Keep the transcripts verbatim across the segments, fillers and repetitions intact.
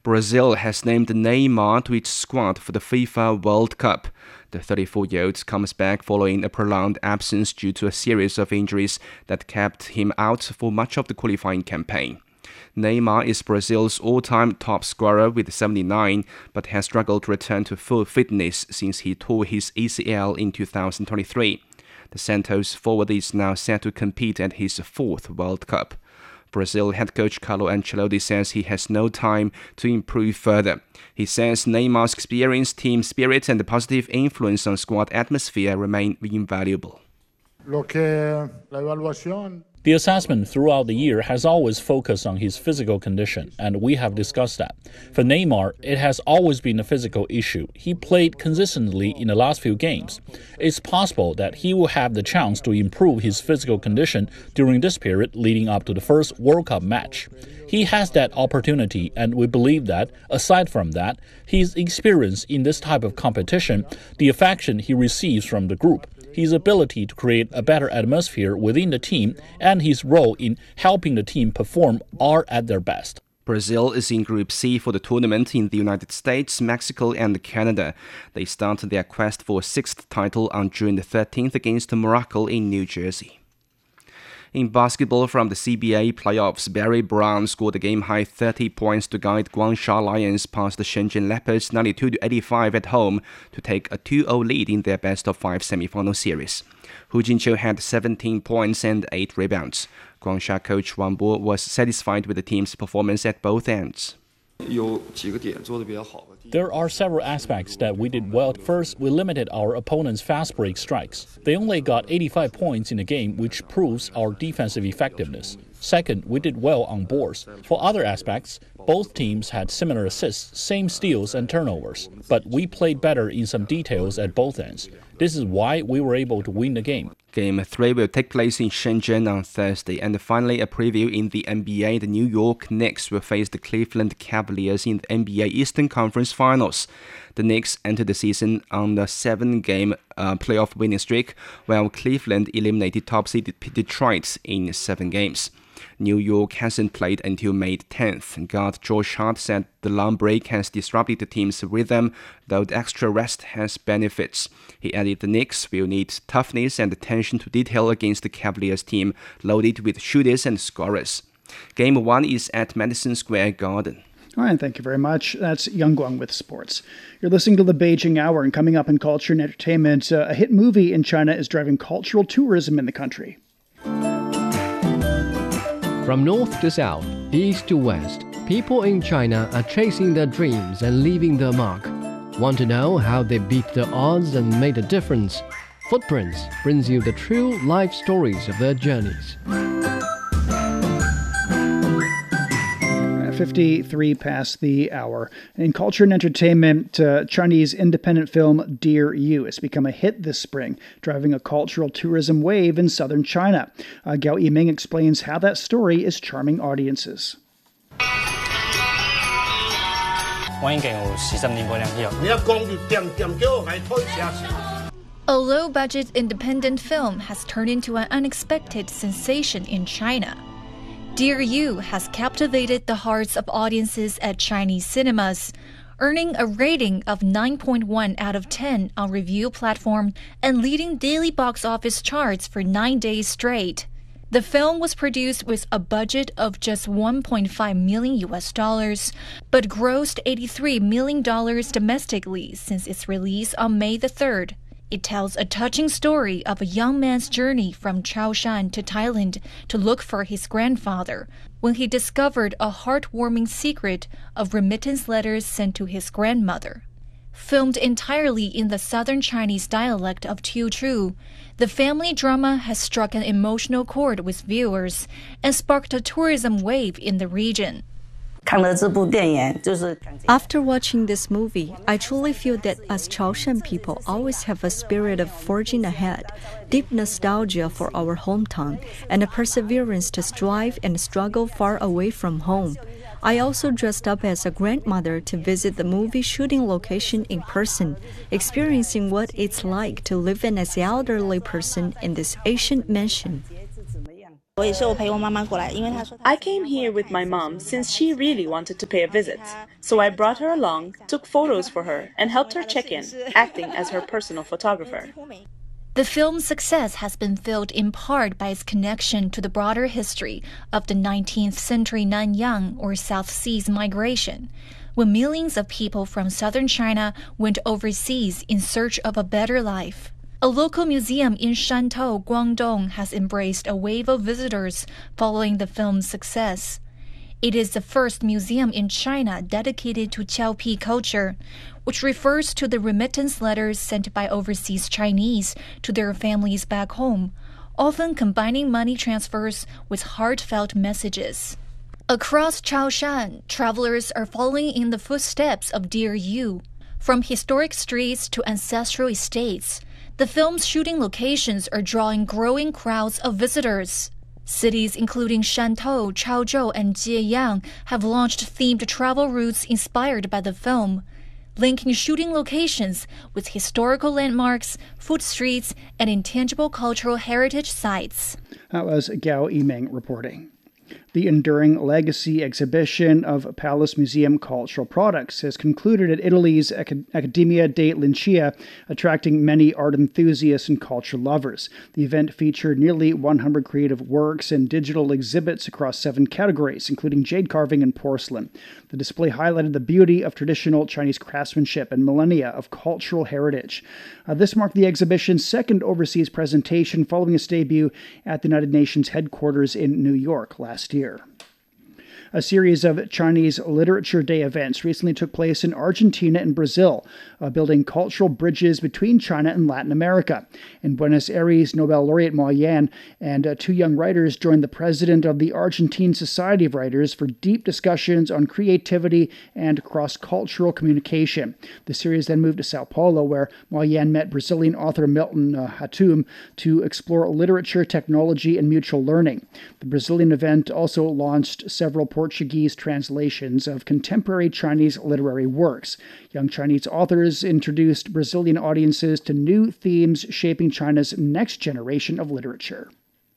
Brazil has named Neymar to its squad for the FIFA World Cup. The thirty-four-year-old comes back following a prolonged absence due to a series of injuries that kept him out for much of the qualifying campaign. Neymar is Brazil's all-time top scorer with seventy-nine, but has struggled to return to full fitness since he tore his A C L in two thousand twenty-three. The Santos forward is now set to compete at his fourth World Cup. Brazil head coach Carlo Ancelotti says he has no time to improve further. He says Neymar's experience, team spirit, and the positive influence on squad atmosphere remain invaluable. The assessment throughout the year has always focused on his physical condition, and we have discussed that. For Neymar, it has always been a physical issue. He played consistently in the last few games. It's possible that he will have the chance to improve his physical condition during this period leading up to the first World Cup match. He has that opportunity, and we believe that, aside from that, his experience in this type of competition, the affection he receives from the group, his ability to create a better atmosphere within the team, and his role in helping the team perform are at their best. Brazil is in Group C for the tournament in the United States, Mexico, and Canada. They start their quest for a sixth title on June the thirteenth against Morocco in New Jersey. In basketball from the C B A playoffs, Barry Brown scored a game-high thirty points to guide Guangxia Lions past the Shenzhen Leopards ninety-two to eighty-five at home to take a two oh lead in their best-of-five semifinal series. Hu Jinqiu had seventeen points and eight rebounds. Guangxia coach Wang Bo was satisfied with the team's performance at both ends. There are several aspects that we did well. First, we limited our opponent's fast break strikes. They only got eighty-five points in the game, which proves our defensive effectiveness. Second, we did well on boards. For other aspects, both teams had similar assists, same steals and turnovers, but we played better in some details at both ends. This is why we were able to win the game. Game three will take place in Shenzhen on Thursday. And finally, a preview in the N B A. The New York Knicks will face the Cleveland Cavaliers in the N B A Eastern Conference Finals. The Knicks entered the season on a seven-game uh, playoff winning streak, while Cleveland eliminated top-seeded Detroit in seven games. New York hasn't played until May tenth. Guard Josh Hart said the long break has disrupted the team's rhythm, though the extra rest has benefits. He added the Knicks will need toughness and attention to detail against the Cavaliers team, loaded with shooters and scorers. Game one is at Madison Square Garden. All right, thank you very much. That's Yang Guang with sports. You're listening to the Beijing Hour, and coming up in culture and entertainment, uh, a hit movie in China is driving cultural tourism in the country. From north to south, east to west, people in China are chasing their dreams and leaving their mark. Want to know how they beat the odds and made a difference? Footprints brings you the true life stories of their journeys. fifty-three past the hour. In culture and entertainment, uh, Chinese independent film Dear You has become a hit this spring, driving a cultural tourism wave in southern China. Uh, Gao Yiming explains how that story is charming audiences. A low-budget independent film has turned into an unexpected sensation in China. Dear You has captivated the hearts of audiences at Chinese cinemas, earning a rating of nine point one out of ten on review platform and leading daily box office charts for nine days straight. The film was produced with a budget of just one point five million U S dollars, but grossed eighty-three million dollars domestically since its release on May the third. It tells a touching story of a young man's journey from Chaoshan to Thailand to look for his grandfather, when he discovered a heartwarming secret of remittance letters sent to his grandmother. Filmed entirely in the southern Chinese dialect of Teochew, the family drama has struck an emotional chord with viewers and sparked a tourism wave in the region. After watching this movie, I truly feel that as Chaoshan people always have a spirit of forging ahead, deep nostalgia for our hometown, and a perseverance to strive and struggle far away from home. I also dressed up as a grandmother to visit the movie shooting location in person, experiencing what it's like to live in as an elderly person in this ancient mansion. I came here with my mom since she really wanted to pay a visit. So I brought her along, took photos for her, and helped her check in, acting as her personal photographer. The film's success has been fueled in part by its connection to the broader history of the nineteenth century Nanyang or South Seas migration, when millions of people from southern China went overseas in search of a better life. A local museum in Shantou, Guangdong has embraced a wave of visitors following the film's success. It is the first museum in China dedicated to Qiaopi culture, which refers to the remittance letters sent by overseas Chinese to their families back home, often combining money transfers with heartfelt messages. Across Chaoshan, travelers are following in the footsteps of Dear You. From historic streets to ancestral estates, the film's shooting locations are drawing growing crowds of visitors. Cities including Shantou, Chaozhou, and Jieyang have launched themed travel routes inspired by the film, linking shooting locations with historical landmarks, food streets, and intangible cultural heritage sites. That was Gao Yimeng reporting. The Enduring Legacy exhibition of Palace Museum Cultural Products has concluded at Italy's Accademia dei Lincei, attracting many art enthusiasts and culture lovers. The event featured nearly one hundred creative works and digital exhibits across seven categories, including jade carving and porcelain. The display highlighted the beauty of traditional Chinese craftsmanship and millennia of cultural heritage. Uh, this marked the exhibition's second overseas presentation following its debut at the United Nations headquarters in New York last year. A series of Chinese Literature Day events recently took place in Argentina and Brazil, uh, building cultural bridges between China and Latin America. In Buenos Aires, Nobel laureate Ma Yan and uh, two young writers joined the president of the Argentine Society of Writers for deep discussions on creativity and cross-cultural communication. The series then moved to Sao Paulo, where Ma Yan met Brazilian author Milton uh, Hatum to explore literature, technology, and mutual learning. The Brazilian event also launched several Portuguese translations of contemporary Chinese literary works. Young Chinese authors introduced Brazilian audiences to new themes shaping China's next generation of literature.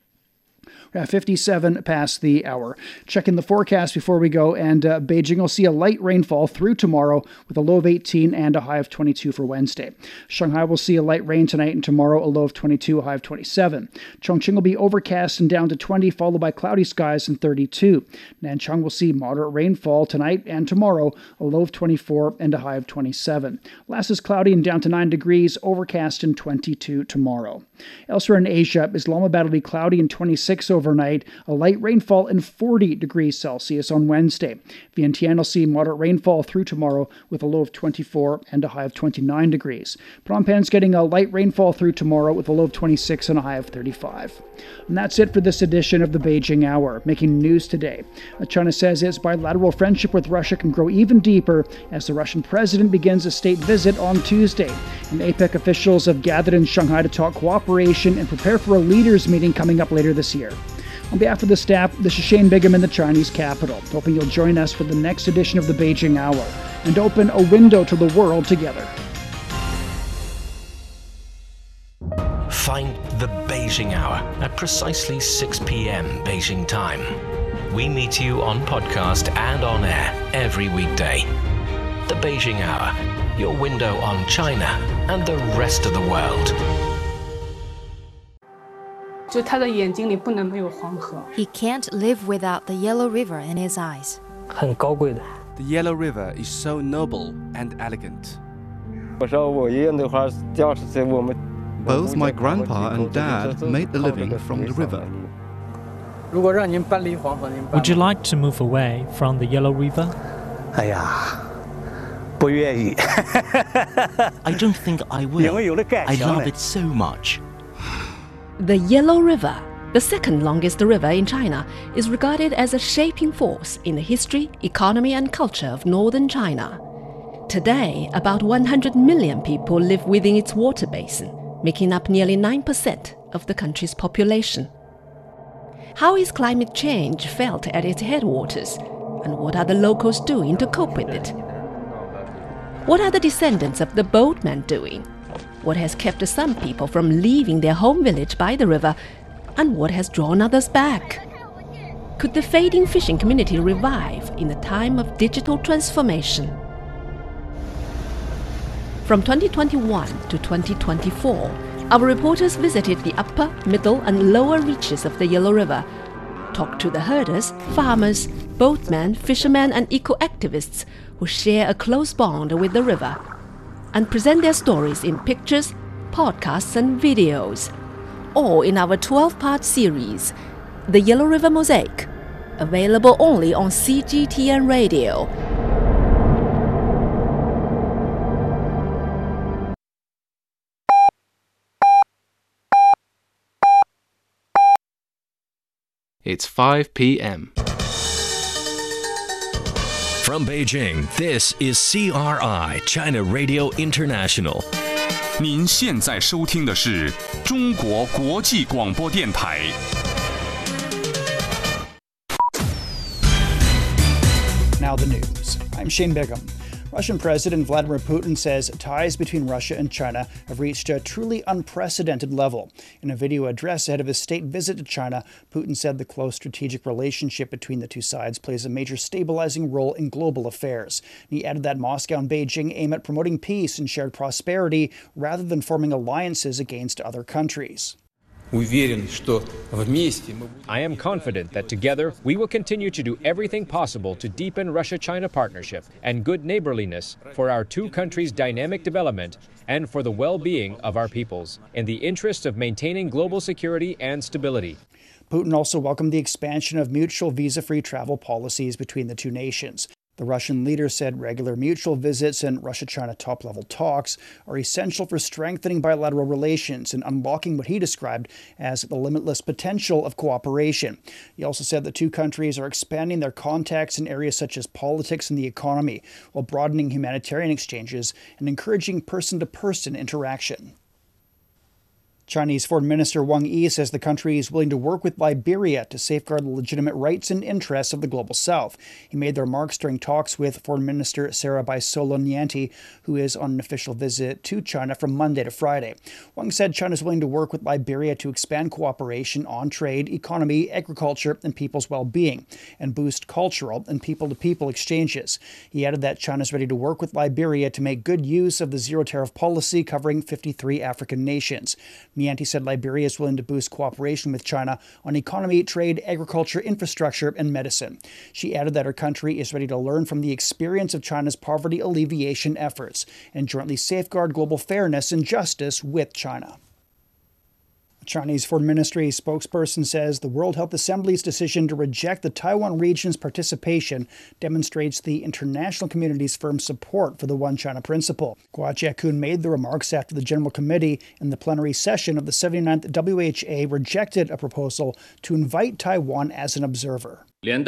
We're at fifty-seven past the hour. Checking the forecast before we go, and uh, Beijing will see a light rainfall through tomorrow with a low of eighteen and a high of twenty-two for Wednesday. Shanghai will see a light rain tonight and tomorrow, a low of twenty-two, a high of twenty-seven. Chongqing will be overcast and down to twenty, followed by cloudy skies and thirty-two. Nanchang will see moderate rainfall tonight and tomorrow, a low of twenty-four and a high of twenty-seven. Last is cloudy and down to nine degrees, overcast and twenty-two tomorrow. Elsewhere in Asia, Islamabad will be cloudy and twenty-six overnight, a light rainfall and forty degrees Celsius on Wednesday. Vientiane will see moderate rainfall through tomorrow with a low of twenty-four and a high of twenty-nine degrees. Phnom Penh's getting a light rainfall through tomorrow with a low of twenty-six and a high of thirty-five. And that's it for this edition of the Beijing Hour. Making news today, China says its bilateral friendship with Russia can grow even deeper as the Russian president begins a state visit on Tuesday. And APEC officials have gathered in Shanghai to talk cooperation and prepare for a leaders meeting coming up later this year. On behalf of the staff, this is Shane Bigham in the Chinese capital, hoping you'll join us for the next edition of the Beijing Hour and open a window to the world together. Find the Beijing Hour at precisely six p.m. Beijing time. We meet you on podcast and on air every weekday. The Beijing Hour, your window on China and the rest of the world. He can't live without the Yellow River in his eyes. The Yellow River is so noble and elegant. Both my grandpa and dad made a living from the river. Would you like to move away from the Yellow River? I don't think I will. I love it so much. The Yellow River, the second longest river in China, is regarded as a shaping force in the history, economy and culture of northern China. Today, about one hundred million people live within its water basin, making up nearly nine percent of the country's population. How is climate change felt at its headwaters, and what are the locals doing to cope with it? What are the descendants of the boatmen doing? What has kept some people from leaving their home village by the river? and what has drawn others back? Could the fading fishing community revive in a time of digital transformation? From twenty twenty-one to twenty twenty-four, our reporters visited the upper, middle and lower reaches of the Yellow River, talked to the herders, farmers, boatmen, fishermen and eco-activists who share a close bond with the river, and present their stories in pictures, podcasts and videos, all in our twelve-part series, The Yellow River Mosaic, available only on C G T N Radio. It's five p m From Beijing, this is C R I, China Radio International. 您现在收听的是中国国际广播电台。 Now the news. I'm Shane Bigham. Russian President Vladimir Putin says ties between Russia and China have reached a truly unprecedented level. In a video address ahead of his state visit to China, Putin said the close strategic relationship between the two sides plays a major stabilizing role in global affairs. He added that Moscow and Beijing aim at promoting peace and shared prosperity rather than forming alliances against other countries. I am confident that together we will continue to do everything possible to deepen Russia-China partnership and good neighborliness for our two countries' dynamic development and for the well-being of our peoples, in the interest of maintaining global security and stability. Putin also welcomed the expansion of mutual visa-free travel policies between the two nations. The Russian leader said regular mutual visits and Russia-China top-level talks are essential for strengthening bilateral relations and unlocking what he described as the limitless potential of cooperation. He also said the two countries are expanding their contacts in areas such as politics and the economy, while broadening humanitarian exchanges and encouraging person-to-person interaction. Chinese Foreign Minister Wang Yi says the country is willing to work with Liberia to safeguard the legitimate rights and interests of the Global South. He made the remarks during talks with Foreign Minister Sarah Baisolo Nyanti, who is on an official visit to China from Monday to Friday. Wang said China is willing to work with Liberia to expand cooperation on trade, economy, agriculture, and people's well-being, and boost cultural and people-to-people exchanges. He added that China is ready to work with Liberia to make good use of the zero-tariff policy covering fifty-three African nations. Nyanti said Liberia is willing to boost cooperation with China on economy, trade, agriculture, infrastructure, and medicine. She added that her country is ready to learn from the experience of China's poverty alleviation efforts and jointly safeguard global fairness and justice with China. Chinese Foreign Ministry spokesperson says the World Health Assembly's decision to reject the Taiwan region's participation demonstrates the international community's firm support for the One China principle. Guo Jiakun made the remarks after the General Committee in the plenary session of the seventy-ninth W H A rejected a proposal to invite Taiwan as an observer.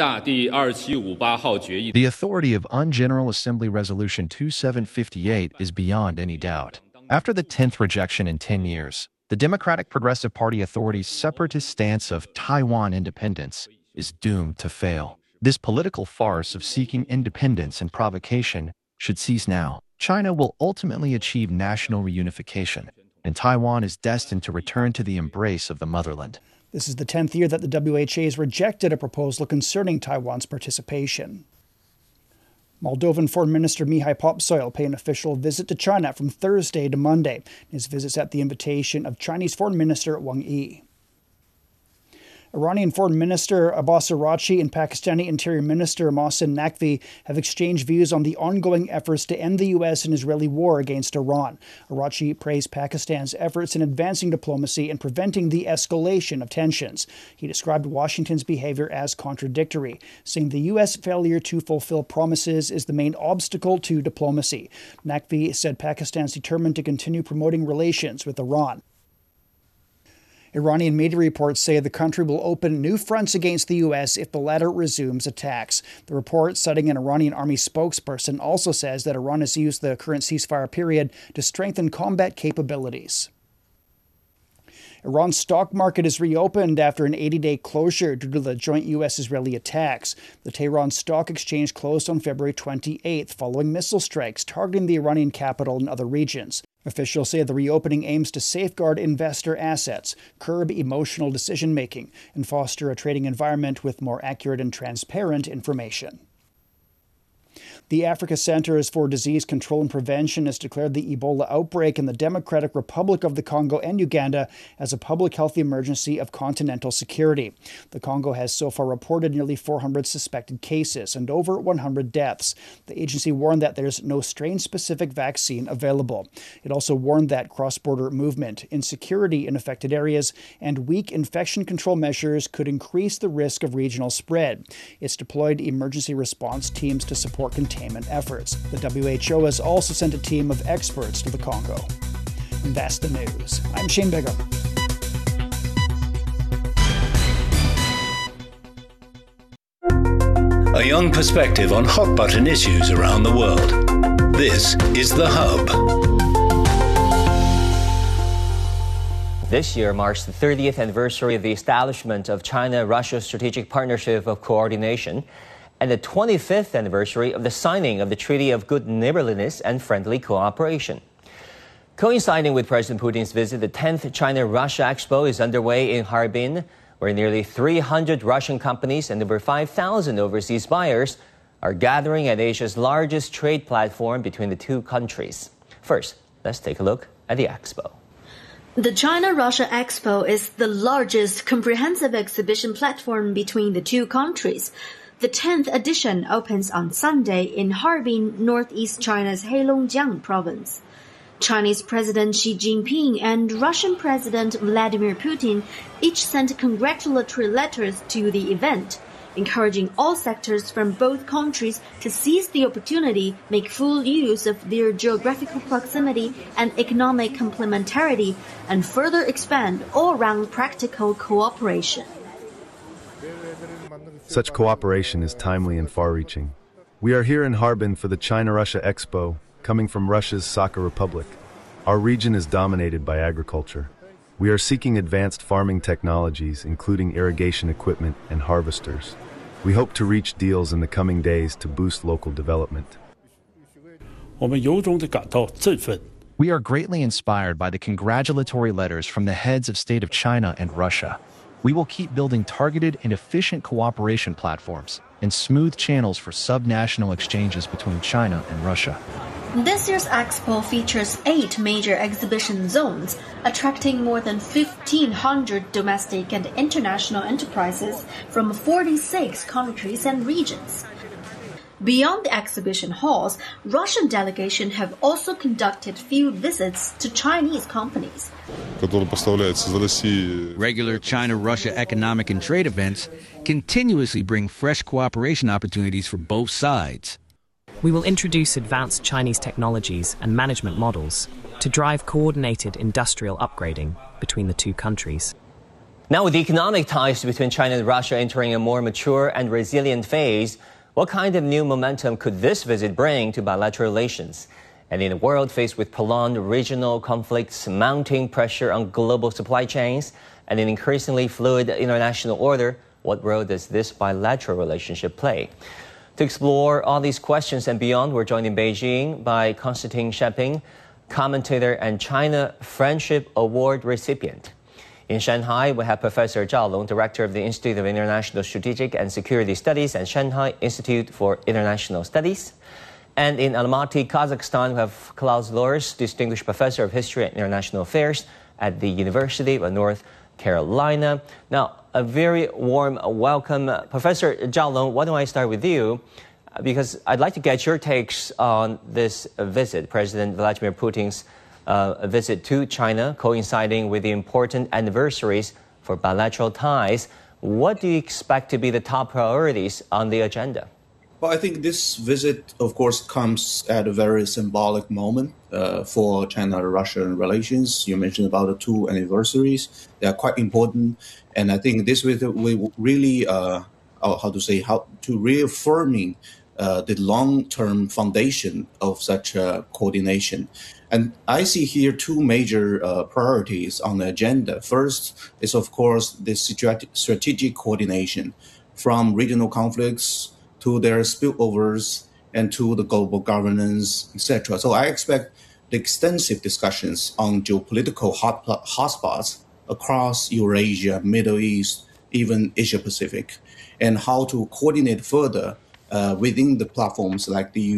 The authority of U N General Assembly Resolution twenty-seven fifty-eight is beyond any doubt. After the tenth rejection in ten years, the Democratic Progressive Party Authority's separatist stance of Taiwan independence is doomed to fail. This political farce of seeking independence and provocation should cease now. China will ultimately achieve national reunification, and Taiwan is destined to return to the embrace of the motherland. This is the tenth year that the W H A has rejected a proposal concerning Taiwan's participation. Moldovan Foreign Minister Mihai Popsoy will pay an official visit to China from Thursday to Monday. His visit's at the invitation of Chinese Foreign Minister Wang Yi. Iranian Foreign Minister Abbas Araghchi and Pakistani Interior Minister Mohsen Naqvi have exchanged views on the ongoing efforts to end the U S and Israeli war against Iran. Araghchi praised Pakistan's efforts in advancing diplomacy and preventing the escalation of tensions. He described Washington's behavior as contradictory, saying the U S failure to fulfill promises is the main obstacle to diplomacy. Naqvi said Pakistan is determined to continue promoting relations with Iran. Iranian media reports say the country will open new fronts against the U S if the latter resumes attacks. The report, citing an Iranian army spokesperson, also says that Iran has used the current ceasefire period to strengthen combat capabilities. Iran's stock market is reopened after an eighty-day closure due to the joint U S-Israeli attacks. The Tehran Stock Exchange closed on February twenty-eighth following missile strikes targeting the Iranian capital and other regions. Officials say the reopening aims to safeguard investor assets, curb emotional decision-making, and foster a trading environment with more accurate and transparent information. The Africa Centers for Disease Control and Prevention has declared the Ebola outbreak in the Democratic Republic of the Congo and Uganda as a public health emergency of continental security. The Congo has so far reported nearly four hundred suspected cases and over one hundred deaths. The agency warned that there's no strain-specific vaccine available. It also warned that cross-border movement, insecurity in affected areas, and weak infection control measures could increase the risk of regional spread. It's deployed emergency response teams to support containment efforts. The W H O has also sent a team of experts to the Congo. And that's the news. I'm Shane Bigger. A young perspective on hot-button issues around the world. This is The Hub. This year marks the thirtieth anniversary of the establishment of China-Russia Strategic Partnership of Coordination and the twenty-fifth anniversary of the signing of the Treaty of Good Neighborliness and Friendly Cooperation. Coinciding with President Putin's visit, the tenth China-Russia Expo is underway in Harbin, where nearly three hundred Russian companies and over five thousand overseas buyers are gathering at Asia's largest trade platform between the two countries. First, let's take a look at the expo. The China-Russia Expo is the largest comprehensive exhibition platform between the two countries. The tenth edition opens on Sunday in Harbin, northeast China's Heilongjiang province. Chinese President Xi Jinping and Russian President Vladimir Putin each sent congratulatory letters to the event, encouraging all sectors from both countries to seize the opportunity, make full use of their geographical proximity and economic complementarity, and further expand all-round practical cooperation. Such cooperation is timely and far-reaching. We are here in Harbin for the China-Russia Expo, coming from Russia's Sakha Republic. Our region is dominated by agriculture. We are seeking advanced farming technologies, including irrigation equipment and harvesters. We hope to reach deals in the coming days to boost local development. We are greatly inspired by the congratulatory letters from the heads of state of China and Russia. We will keep building targeted and efficient cooperation platforms and smooth channels for subnational exchanges between China and Russia. This year's expo features eight major exhibition zones, attracting more than fifteen hundred domestic and international enterprises from forty-six countries and regions. Beyond the exhibition halls, Russian delegations have also conducted field visits to Chinese companies. Regular China-Russia economic and trade events continuously bring fresh cooperation opportunities for both sides. We will introduce advanced Chinese technologies and management models to drive coordinated industrial upgrading between the two countries. Now, with the economic ties between China and Russia entering a more mature and resilient phase, what kind of new momentum could this visit bring to bilateral relations? And in a world faced with prolonged regional conflicts, mounting pressure on global supply chains, and an increasingly fluid international order, what role does this bilateral relationship play? To explore all these questions and beyond, we're joined in Beijing by Konstantin Schepping, commentator and China Friendship Award recipient. In Shanghai, we have Professor Zhao Long, director of the Institute of International Strategic and Security Studies and Shanghai Institute for International Studies. And in Almaty, Kazakhstan, we have Klaus Lors, distinguished professor of history and international affairs at the University of North Carolina. Now, a very warm welcome. Professor Zhao Long, why don't I start with you? Because I'd like to get your takes on this visit, President Vladimir Putin's uh, visit to China, coinciding with the important anniversaries for bilateral ties. What do you expect to be the top priorities on the agenda? Well, I think this visit, of course, comes at a very symbolic moment uh, for China-Russian relations. You mentioned about the two anniversaries. They are quite important. And I think this visit will really, uh, how to say, how to reaffirming uh, the long-term foundation of such uh, coordination. And I see here two major uh, priorities on the agenda. First is, of course, the strategic coordination from regional conflicts to their spillovers and to the global governance, et cetera. So I expect the extensive discussions on geopolitical hot, hotspots across Eurasia, Middle East, even Asia Pacific, and how to coordinate further uh, within the platforms like the